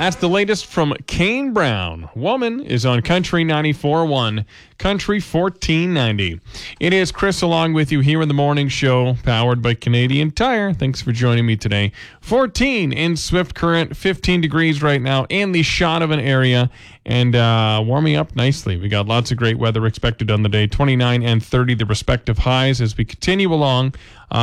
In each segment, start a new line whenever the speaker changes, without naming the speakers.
That's the latest from Kane Brown. Woman is on Country 94.1, Country 1490. It is Chris along with you here in the morning show, powered by Canadian Tire. Thanks for joining me today. 14 in Swift Current, 15 degrees right now in the Shaunavon area, and warming up nicely. We got lots of great weather expected on the day, 29 and 30 the respective highs as we continue along.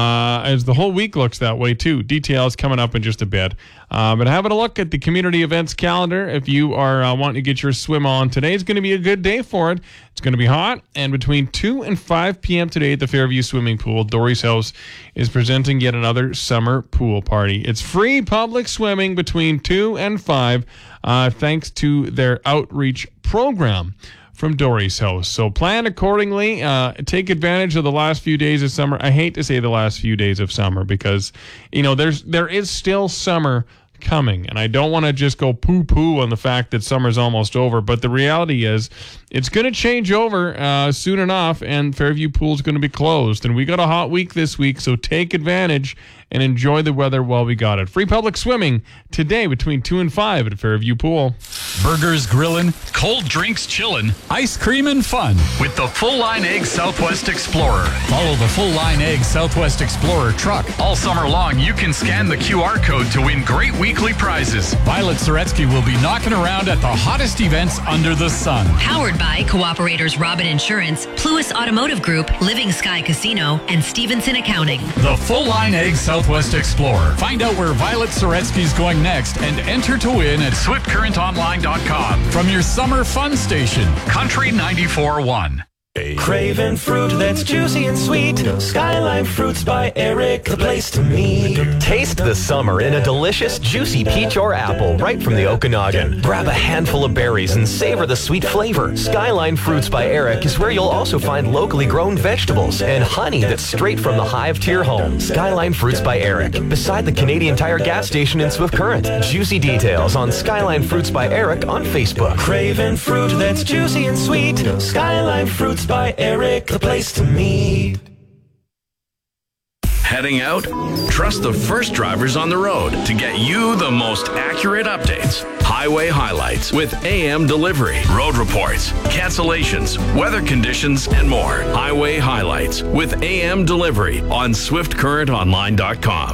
As the whole week looks that way too. Details coming up in just a bit. But having a look at the community events calendar, if you are wanting to get your swim on, today is going to be a good day for it. It's going to be hot, and between 2 and 5 p.m. today at the Fairview Swimming Pool, Dory's House is presenting yet another summer pool party. It's free public swimming between 2 and 5 thanks to their outreach program from Dory's House. So plan accordingly. Take advantage of the last few days of summer. I hate to say the last few days of summer because, there is still summer coming, and I don't want to just go poo-poo on the fact that summer's almost over, but the reality is it's going to change over soon enough, and Fairview Pool's going to be closed, and we got a hot week this week, so take advantage and enjoy the weather while we got it. Free public swimming today between 2 and 5 at Fairview Pool.
Burgers grillin', cold drinks chillin', ice cream and fun with the Full Line Egg Southwest Explorer. Follow the Full Line Egg Southwest Explorer truck. All summer long, you can scan the QR code to win great weekly prizes. Violet Soretsky will be knocking around at the hottest events under the sun.
Powered by Cooperators Robin Insurance, Pluis Automotive Group, Living Sky Casino, and Stevenson Accounting.
The Full Line Egg Southwest Explorer. Find out where Violet Soretsky is going next and enter to win at SwiftCurrentOnline.com. From your summer fun station, Country 94.1.
Craving fruit that's juicy and sweet. Skyline Fruits by Eric, the place to meet.
Taste the summer in a delicious, juicy peach or apple right from the Okanagan. Grab a handful of berries and savor the sweet flavor. Skyline Fruits by Eric is where you'll also find locally grown vegetables and honey that's straight from the hive to your home. Skyline Fruits by Eric, beside the Canadian Tire gas station in Swift Current. Juicy details on Skyline Fruits by Eric on Facebook.
Craving fruit that's juicy and sweet. Skyline Fruits by Eric, the place to meet.
Heading out? Trust the first drivers on the road to get you the most accurate updates. Highway highlights with AM delivery, road reports, cancellations, weather conditions, and more. Highway highlights with AM delivery on SwiftCurrentOnline.com.